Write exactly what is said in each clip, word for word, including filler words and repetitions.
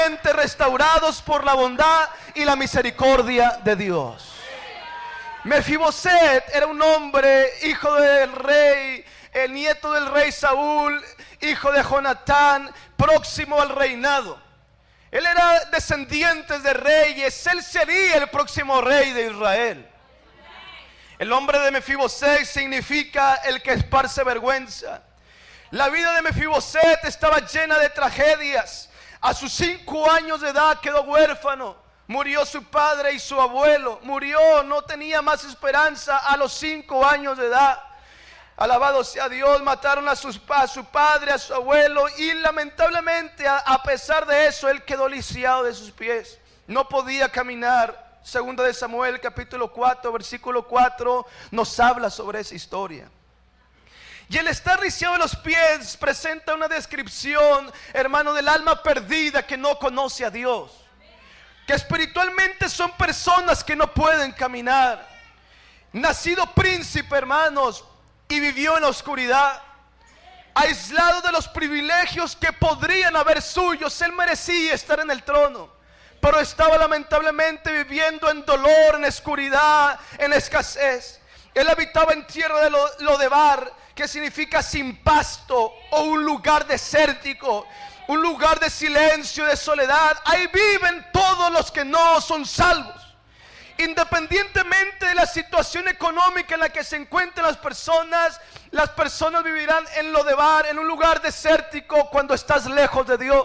restaurados por la bondad y la misericordia de Dios. Mefiboset era un hombre, hijo del rey, el nieto del rey Saúl, hijo de Jonatán, próximo al reinado. Él era descendiente de reyes, él sería el próximo rey de Israel. El nombre de Mefiboset significa el que esparce vergüenza. La vida de Mefiboset estaba llena de tragedias. A sus cinco años de edad quedó huérfano. Murió su padre y su abuelo. Murió, no tenía más esperanza a los cinco años de edad. Alabado sea Dios, mataron a, sus, a su padre, a su abuelo. Y lamentablemente, a, a pesar de eso, él quedó lisiado de sus pies. No podía caminar. Segunda de Samuel, capítulo cuatro, versículo cuatro, nos habla sobre esa historia. Y el estar lisiado de los pies presenta una descripción, hermano, del alma perdida que no conoce a Dios. Que espiritualmente son personas que no pueden caminar. Nacido príncipe, hermanos, y vivió en la oscuridad, aislado de los privilegios que podrían haber suyos. Él merecía estar en el trono, pero estaba lamentablemente viviendo en dolor, en oscuridad, en escasez. Él habitaba en tierra de Lodebar, que significa sin pasto, o un lugar desértico, un lugar de silencio, de soledad. Ahí viven todos los que no son salvos. Independientemente de la situación económica en la que se encuentran las personas, las personas vivirán en Lodebar, en un lugar desértico, cuando estás lejos de Dios.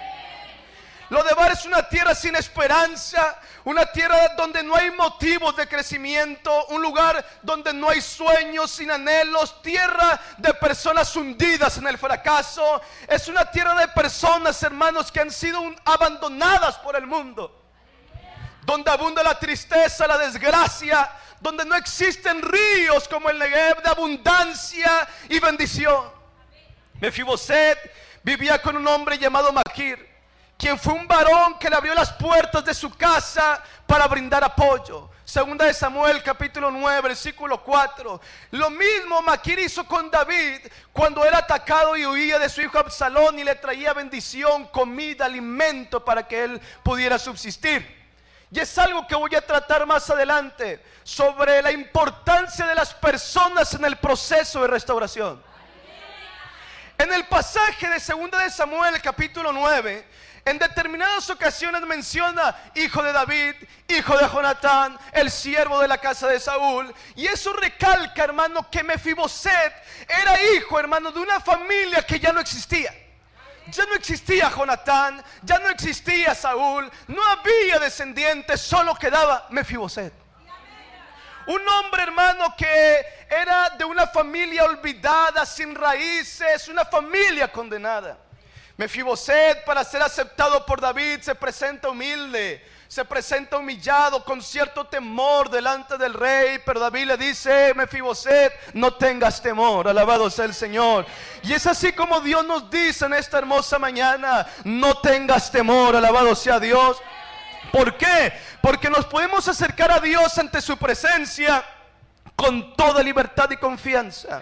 Lodebar es una tierra sin esperanza, una tierra donde no hay motivos de crecimiento, un lugar donde no hay sueños, sin anhelos, tierra de personas hundidas en el fracaso. Es una tierra de personas, hermanos, que han sido un, abandonadas por el mundo, donde abunda la tristeza, la desgracia, donde no existen ríos como el Negev de abundancia y bendición. Mefiboset vivía con un hombre llamado Maquir, quien fue un varón que le abrió las puertas de su casa para brindar apoyo. Segunda de Samuel, capítulo nueve, versículo cuatro. Lo mismo Maquir hizo con David cuando era atacado y huía de su hijo Absalón, y le traía bendición, comida, alimento para que él pudiera subsistir. Y es algo que voy a tratar más adelante, sobre la importancia de las personas en el proceso de restauración. En el pasaje de Segunda de Samuel, capítulo nueve, en determinadas ocasiones menciona hijo de David, hijo de Jonatán, el siervo de la casa de Saúl. Y eso recalca, hermano, que Mefiboset era hijo, hermano, de una familia que ya no existía. Ya no existía Jonatán, ya no existía Saúl, no había descendientes, solo quedaba Mefiboset. Un hombre, hermano, que era de una familia olvidada, sin raíces, una familia condenada. Mefiboset, para ser aceptado por David, se presenta humilde, se presenta humillado, con cierto temor delante del rey. Pero David le dice: Mefiboset, no tengas temor, alabado sea el Señor. Y es así como Dios nos dice en esta hermosa mañana: no tengas temor, alabado sea Dios. ¿Por qué? Porque nos podemos acercar a Dios ante su presencia con toda libertad y confianza.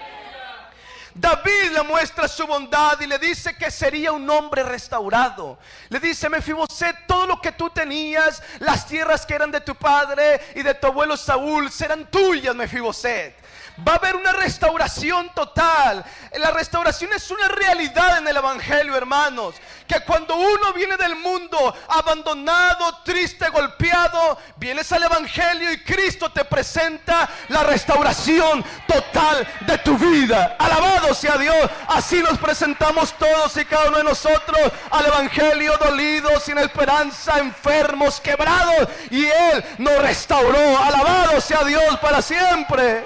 David le muestra su bondad y le dice que sería un hombre restaurado. Le dice: Mefiboset, todo lo que tú tenías, las tierras que eran de tu padre y de tu abuelo Saúl, serán tuyas, Mefiboset. Va a haber una restauración total. La restauración es una realidad en el evangelio, hermanos. Que cuando uno viene del mundo abandonado, triste, golpeado, vienes al evangelio y Cristo te presenta la restauración total de tu vida. Alabado sea Dios. Así nos presentamos todos y cada uno de nosotros al evangelio, dolidos, sin esperanza, enfermos, quebrados, y Él nos restauró. Alabado sea Dios para siempre.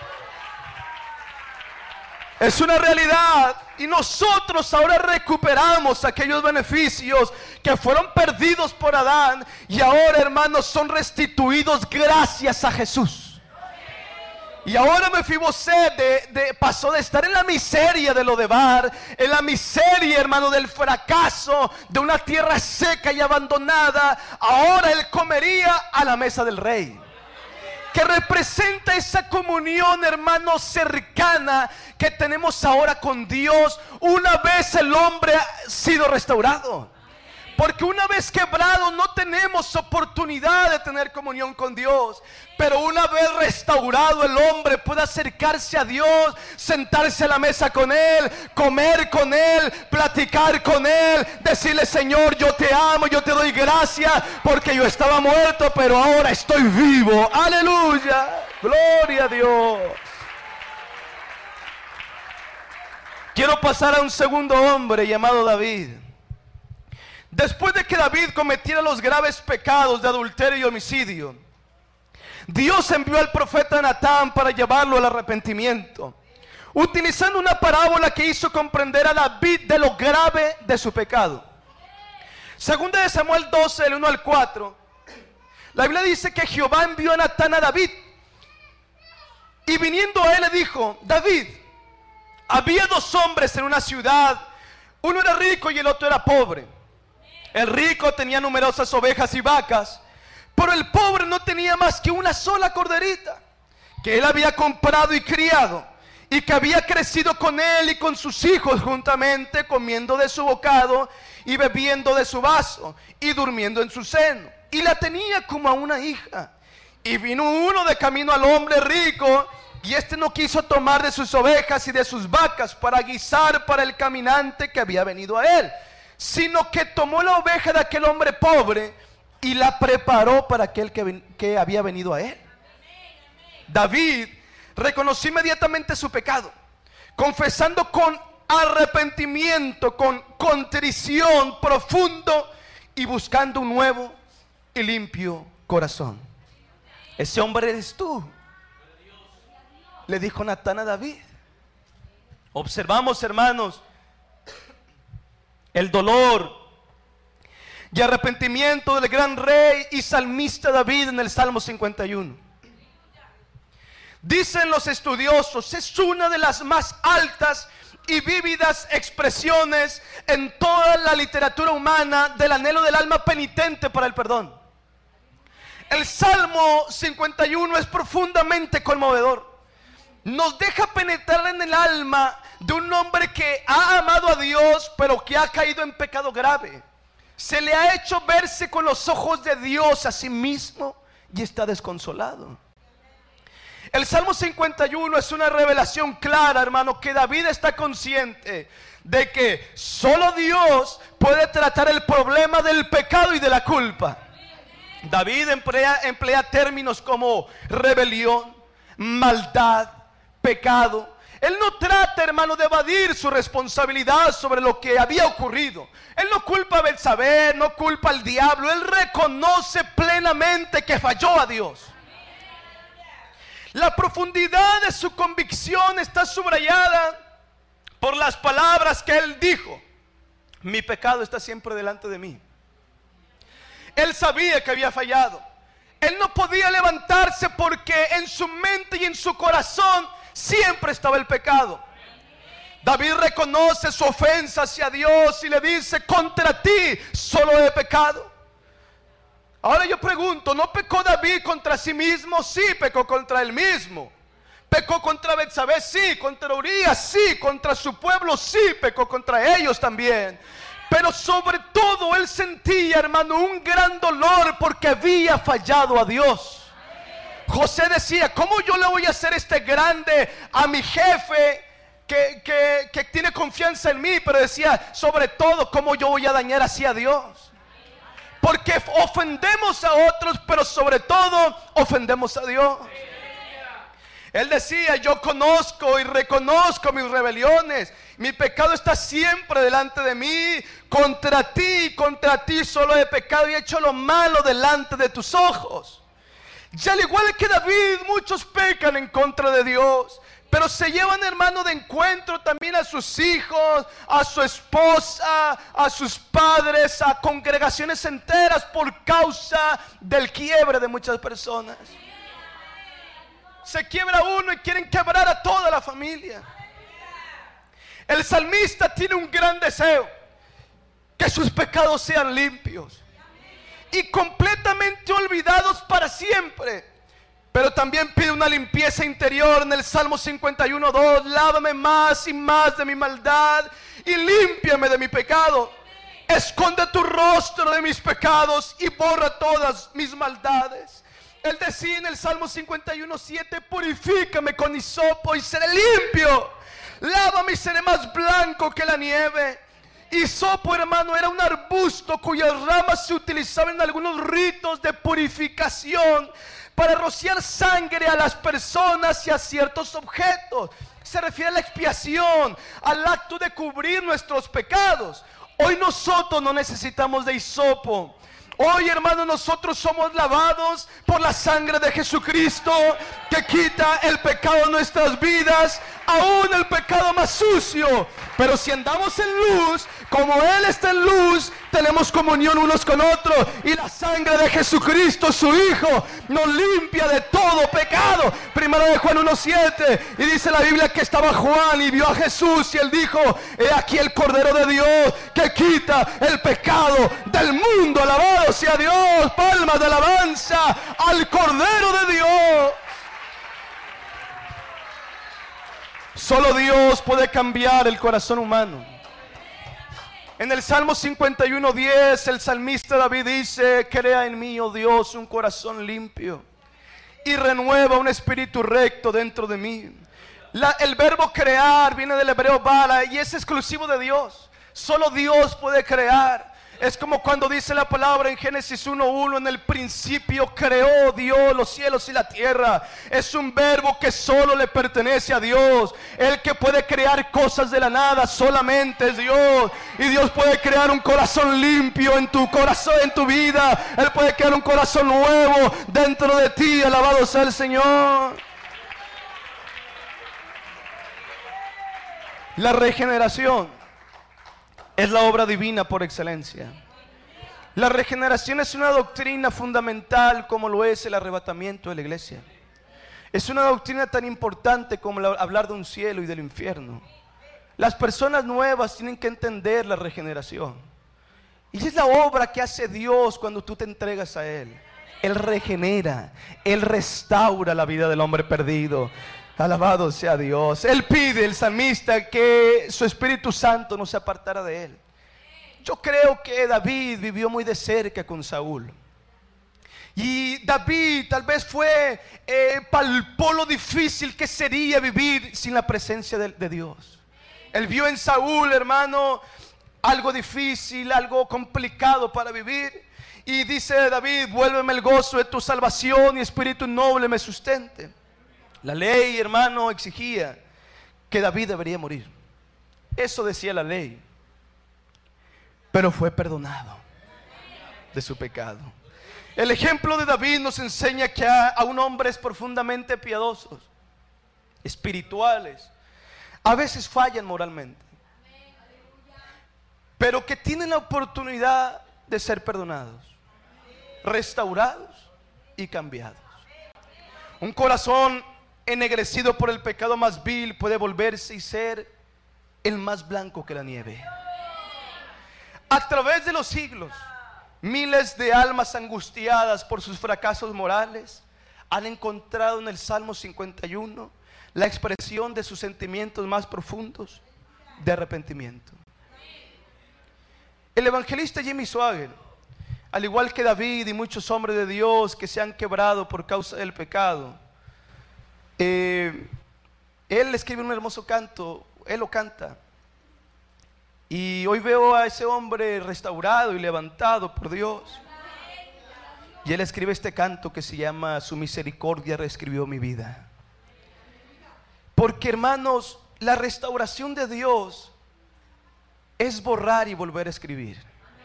Es una realidad, y nosotros ahora recuperamos aquellos beneficios que fueron perdidos por Adán, y ahora, hermanos, son restituidos gracias a Jesús. Y ahora Mefiboset de, de, pasó de estar en la miseria de Lodebar, en la miseria, hermano, del fracaso, de una tierra seca y abandonada. Ahora él comería a la mesa del rey, que representa esa comunión, hermano, cercana que tenemos ahora con Dios, una vez el hombre ha sido restaurado. Porque una vez quebrado no tenemos oportunidad de tener comunión con Dios. Pero una vez restaurado, el hombre puede acercarse a Dios, sentarse a la mesa con Él, comer con Él, platicar con Él, decirle: Señor, yo te amo, yo te doy gracias porque yo estaba muerto, pero ahora estoy vivo. Aleluya, gloria a Dios. Quiero pasar a un segundo hombre llamado David. Después de que David cometiera los graves pecados de adulterio y homicidio, Dios envió al profeta Natán para llevarlo al arrepentimiento, utilizando una parábola que hizo comprender a David de lo grave de su pecado. Segunda de Samuel doce, del uno al cuatro, la Biblia dice que Jehová envió a Natán a David, y viniendo a él le dijo: David, había dos hombres en una ciudad, uno era rico y el otro era pobre. El rico tenía numerosas ovejas y vacas, pero el pobre no tenía más que una sola corderita, que él había comprado y criado, y que había crecido con él y con sus hijos juntamente, comiendo de su bocado y bebiendo de su vaso y durmiendo en su seno, y la tenía como a una hija. Y vino uno de camino al hombre rico, y este no quiso tomar de sus ovejas y de sus vacas para guisar para el caminante que había venido a él, sino que tomó la oveja de aquel hombre pobre y la preparó para aquel que, que había venido a él. David reconoció inmediatamente su pecado, confesando con arrepentimiento, con contrición profundo y buscando un nuevo y limpio corazón. Ese hombre eres tú, le dijo Natán a David. Observamos, hermanos, el dolor y arrepentimiento del gran rey y salmista David en el Salmo cincuenta y uno. Dicen los estudiosos, es una de las más altas y vívidas expresiones en toda la literatura humana del anhelo del alma penitente para el perdón. El Salmo cincuenta y uno es profundamente conmovedor. Nos deja penetrar en el alma de un hombre que ha amado a Dios, pero que ha caído en pecado grave. Se le ha hecho verse con los ojos de Dios a sí mismo y está desconsolado. El Salmo cincuenta y uno es una revelación clara, hermano, que David está consciente de que solo Dios puede tratar el problema del pecado y de la culpa. David emplea, emplea términos como rebelión, maldad, pecado. Él no trata, hermano, de evadir su responsabilidad sobre lo que había ocurrido. Él no culpa a Betsabé, no culpa al diablo. Él reconoce plenamente que falló a Dios. La profundidad de su convicción está subrayada por las palabras que él dijo: mi pecado está siempre delante de mí. Él sabía que había fallado. Él no podía levantarse porque en su mente y en su corazón siempre estaba el pecado. David reconoce su ofensa hacia Dios y le dice: contra ti solo he pecado. Ahora yo pregunto, ¿no pecó David contra sí mismo? Sí, pecó contra él mismo. Pecó contra Betsabé, sí. Contra Urías, sí. Contra su pueblo, sí. Pecó contra ellos también. Pero sobre todo él sentía, hermano, un gran dolor porque había fallado a Dios. José decía: ¿cómo yo le voy a hacer este grande a mi jefe que, que, que tiene confianza en mí? Pero decía, sobre todo, ¿cómo yo voy a dañar así a Dios? Porque ofendemos a otros, pero sobre todo ofendemos a Dios. Él decía: yo conozco y reconozco mis rebeliones, mi pecado está siempre delante de mí. Contra ti, contra ti solo he pecado y he hecho lo malo delante de tus ojos. Y al igual que David, muchos pecan en contra de Dios, pero se llevan, hermano, de encuentro también a sus hijos, a su esposa, a sus padres, a congregaciones enteras por causa del quiebre de muchas personas. Se quiebra uno y quieren quebrar a toda la familia. El salmista tiene un gran deseo: que sus pecados sean limpios y completamente olvidados para siempre. Pero también pide una limpieza interior en el Salmo cincuenta y uno, dos: lávame más y más de mi maldad y límpiame de mi pecado. esconde tu rostro de mis pecados y borra todas mis maldades. Él decía en el Salmo cincuenta y uno siete: purifícame con hisopo y seré limpio, lávame y seré más blanco que la nieve. Hisopo, hermano, era un arbusto cuyas ramas se utilizaban en algunos ritos de purificación para rociar sangre a las personas y a ciertos objetos. Se refiere a la expiación, al acto de cubrir nuestros pecados. Hoy nosotros no necesitamos de hisopo. Hoy, hermano, nosotros somos lavados por la sangre de Jesucristo, que quita el pecado de nuestras vidas, aún el pecado más sucio. Pero si andamos en luz, como Él está en luz, tenemos comunión unos con otros, y la sangre de Jesucristo, su Hijo, nos limpia de todo pecado. Primero de Juan uno siete, y dice la Biblia que estaba Juan y vio a Jesús, y él dijo: he aquí el Cordero de Dios que quita el pecado del mundo. Alabado sea Dios, palmas de alabanza al Cordero de Dios. Solo Dios puede cambiar el corazón humano. En el Salmo cincuenta y uno diez, el salmista David dice: crea en mí, oh Dios, un corazón limpio y renueva un espíritu recto dentro de mí. La, el verbo crear viene del hebreo bara y es exclusivo de Dios. Solo Dios puede crear. Es como cuando dice la palabra en Génesis uno uno: en el principio creó Dios los cielos y la tierra. Es un verbo que solo le pertenece a Dios. El que puede crear cosas de la nada solamente es Dios. Y Dios puede crear un corazón limpio en tu corazón, en tu vida. Él puede crear un corazón nuevo dentro de ti. Alabado sea el Señor. La regeneración es la obra divina por excelencia. La regeneración es una doctrina fundamental como lo es el arrebatamiento de la iglesia. Es una doctrina tan importante como la, hablar de un cielo y del infierno. Las personas nuevas tienen que entender la regeneración. Y es la obra que hace Dios cuando tú te entregas a Él. Él regenera, Él restaura la vida del hombre perdido. Alabado sea Dios. Él pide, el salmista, que su Espíritu Santo no se apartara de él. Yo creo que David vivió muy de cerca con Saúl. Y David tal vez fue, eh, palpó lo difícil que sería vivir sin la presencia de, de Dios. Él vio en Saúl, hermano, algo difícil, algo complicado para vivir. Y dice David: vuélveme el gozo de tu salvación y espíritu noble me sustente. La ley, hermano, exigía que David debería morir. Eso decía la ley. Pero fue perdonado de su pecado. El ejemplo de David nos enseña que a, a un hombres profundamente piadosos, espirituales, a veces fallan moralmente, pero que tienen la oportunidad de ser perdonados, restaurados y cambiados. Un corazón ennegrecido por el pecado más vil puede volverse y ser el más blanco que la nieve. A través de los siglos, miles de almas angustiadas por sus fracasos morales han encontrado en el Salmo cincuenta y uno la expresión de sus sentimientos más profundos de arrepentimiento. El evangelista Jimmy Swaggart, al igual que David y muchos hombres de Dios que se han quebrado por causa del pecado, Eh, él escribe un hermoso canto, él lo canta. Y hoy veo a ese hombre restaurado y levantado por Dios. Y él escribe este canto que se llama: su misericordia reescribió mi vida. Porque, hermanos, la restauración de Dios es borrar y volver a escribir.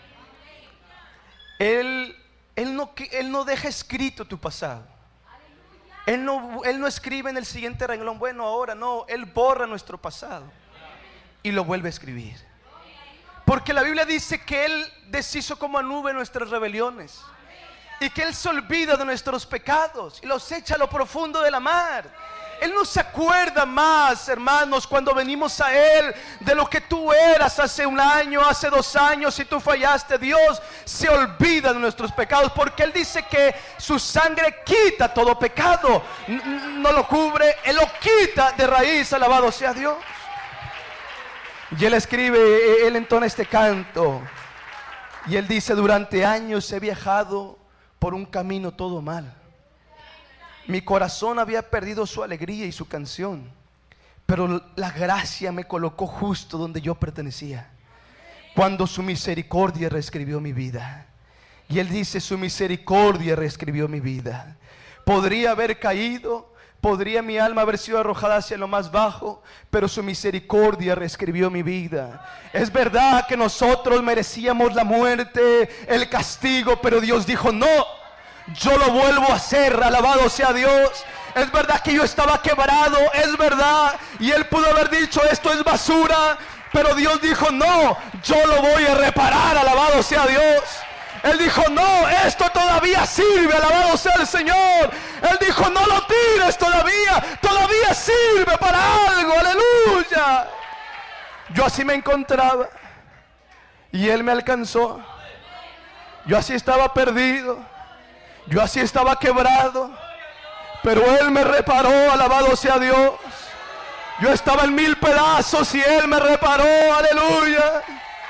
Él, él, no, él no deja escrito tu pasado. Él no, él no escribe en el siguiente renglón: bueno, ahora no. Él borra nuestro pasado y lo vuelve a escribir. Porque la Biblia dice que Él deshizo como a nube nuestras rebeliones, y que Él se olvida de nuestros pecados y los echa a lo profundo de la mar. Él no se acuerda más, hermanos, cuando venimos a Él, de lo que tú eras hace un año, hace dos años, si tú fallaste. Dios se olvida de nuestros pecados, porque Él dice que su sangre quita todo pecado. No lo cubre, Él lo quita de raíz. Alabado sea Dios. Y Él escribe, Él entona este canto: Y él dice: durante años he viajado por un camino todo mal. Mi corazón había perdido su alegría y su canción, pero la gracia me colocó justo donde yo pertenecía, cuando su misericordia reescribió mi vida. Y él dice: su misericordia reescribió mi vida. Podría haber caído, podría mi alma haber sido arrojada hacia lo más bajo, pero su misericordia reescribió mi vida. Es verdad que nosotros merecíamos la muerte, el castigo, pero Dios dijo: no, yo lo vuelvo a hacer, alabado sea Dios. Es verdad que yo estaba quebrado, es verdad, y él pudo haber dicho: esto es basura, pero Dios dijo: no, yo lo voy a reparar, alabado sea Dios. Él dijo: no, esto todavía sirve, alabado sea el Señor. Él dijo: no lo tires todavía, todavía sirve para algo, aleluya. Yo así me encontraba y él me alcanzó. Yo así estaba perdido, yo así estaba quebrado, pero él me reparó, alabado sea Dios. Yo estaba en mil pedazos y él me reparó, aleluya.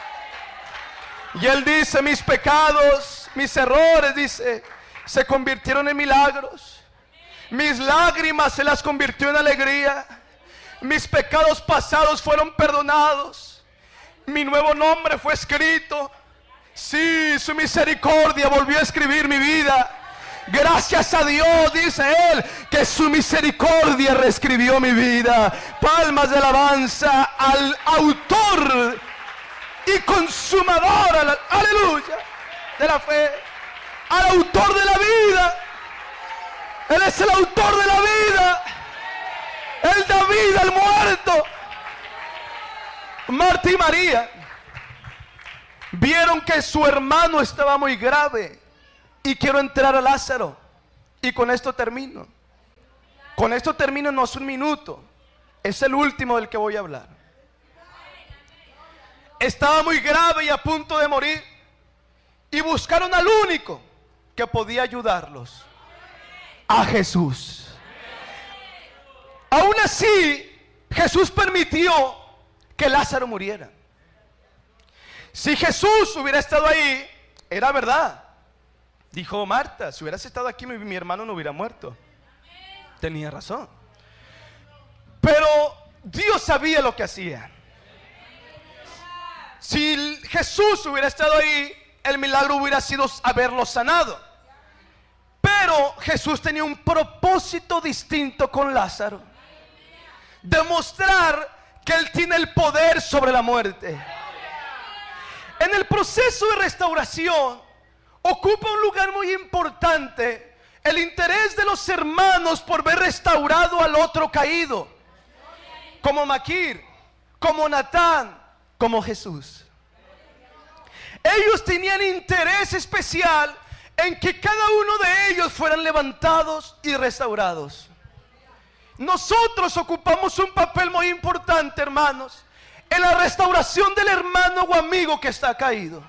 Y él dice: mis pecados, mis errores, dice, se convirtieron en milagros. Mis lágrimas se las convirtió en alegría. Mis pecados pasados fueron perdonados. Mi nuevo nombre fue escrito. Sí, su misericordia volvió a escribir mi vida. Gracias a Dios, dice él, que su misericordia reescribió mi vida. Palmas de alabanza al autor y consumador, aleluya, de la fe, al autor de la vida. Él es el autor de la vida. Él da vida al muerto. Marta y María vieron que su hermano estaba muy grave. Y quiero entrar a Lázaro. Y con esto termino. Con esto termino, no es un minuto, es el último del que voy a hablar. Estaba muy grave y a punto de morir, y buscaron al único que podía ayudarlos: a Jesús. Aún así, Jesús permitió que Lázaro muriera. Si Jesús hubiera estado ahí, era verdad. Dijo Marta: si hubieras estado aquí, mi, mi hermano no hubiera muerto. Tenía razón. Pero Dios sabía lo que hacía. Si Jesús hubiera estado ahí, el milagro hubiera sido haberlo sanado. Pero Jesús tenía un propósito distinto con Lázaro: demostrar que Él tiene el poder sobre la muerte. En el proceso de restauración ocupa un lugar muy importante el interés de los hermanos por ver restaurado al otro caído, como Maquir, como Natán, como Jesús. Ellos tenían interés especial en que cada uno de ellos fueran levantados y restaurados. Nosotros ocupamos un papel muy importante, hermanos, en la restauración del hermano o amigo que está caído.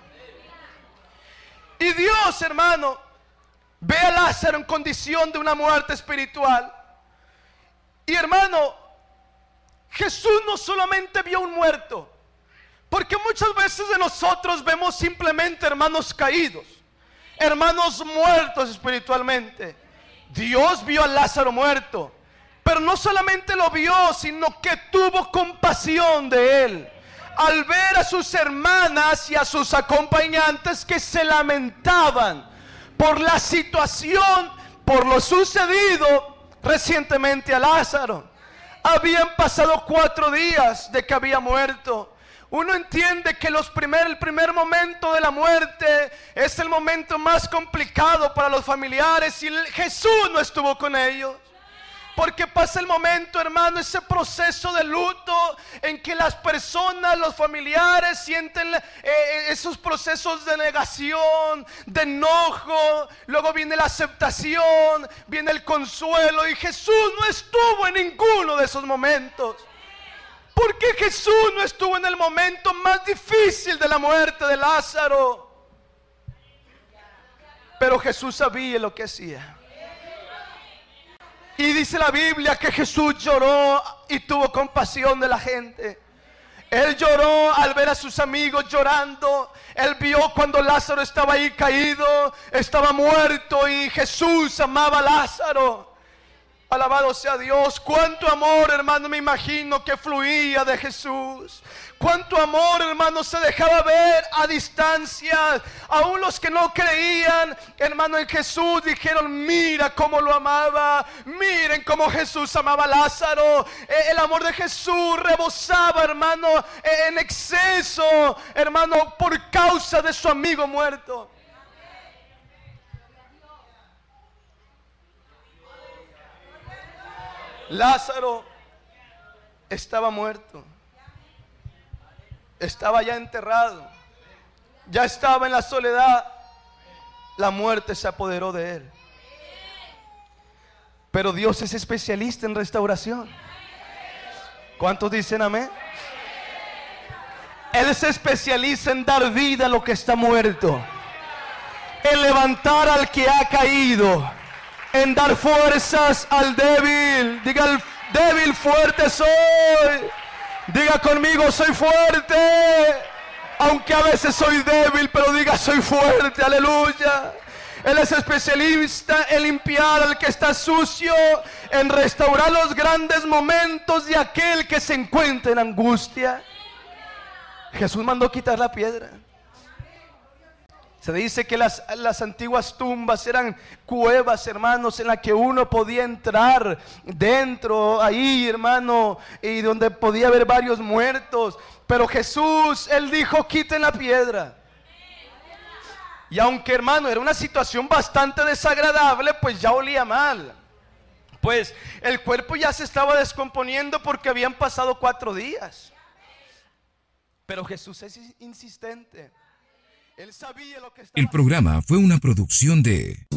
Y Dios, hermano, ve a Lázaro en condición de una muerte espiritual. Y hermano, Jesús no solamente vio un muerto, porque muchas veces de nosotros vemos simplemente hermanos caídos, hermanos muertos espiritualmente. Dios vio a Lázaro muerto, pero no solamente lo vio, sino que tuvo compasión de él al ver a sus hermanas y a sus acompañantes que se lamentaban por la situación, por lo sucedido recientemente a Lázaro. Habían pasado cuatro días de que había muerto. Uno entiende que los primer, el primer momento de la muerte es el momento más complicado para los familiares, y Jesús no estuvo con ellos. Porque pasa el momento, hermano, ese proceso de luto en que las personas, los familiares sienten eh, esos procesos de negación, de enojo. Luego viene la aceptación, viene el consuelo, y Jesús no estuvo en ninguno de esos momentos. Porque Jesús no estuvo en el momento más difícil de la muerte de Lázaro. Pero Jesús sabía lo que hacía. Y dice la Biblia que Jesús lloró y tuvo compasión de la gente. Él lloró al ver a sus amigos llorando. Él vio cuando Lázaro estaba ahí caído, estaba muerto, y Jesús amaba a Lázaro. Alabado sea Dios. Cuánto amor, hermano, me imagino que fluía de Jesús. Cuánto amor, hermano, se dejaba ver a distancia. Aún los que no creían, hermano, en Jesús dijeron: mira cómo lo amaba. Miren cómo Jesús amaba a Lázaro. El amor de Jesús rebosaba, hermano, en exceso, hermano, por causa de su amigo muerto. Lázaro estaba muerto, estaba ya enterrado, ya estaba en la soledad. La muerte se apoderó de él. Pero Dios es especialista en restauración. ¿Cuántos dicen amén? Él se especializa en dar vida a lo que está muerto, en levantar al que ha caído, en dar fuerzas al débil. Diga: el débil, fuerte soy. Diga conmigo: soy fuerte. Aunque a veces soy débil, pero diga: soy fuerte. Aleluya. Él es especialista en limpiar al que está sucio, en restaurar los grandes momentos de aquel que se encuentra en angustia. Jesús mandó quitar la piedra. Se dice que las, las antiguas tumbas eran cuevas, hermanos, en las que uno podía entrar dentro, ahí, hermano, y donde podía haber varios muertos. Pero Jesús, Él dijo: quiten la piedra. Y aunque, hermano, era una situación bastante desagradable, pues ya olía mal. Pues el cuerpo ya se estaba descomponiendo porque habían pasado cuatro días. Pero Jesús es insistente. Él sabía lo que estaba El programa fue una producción de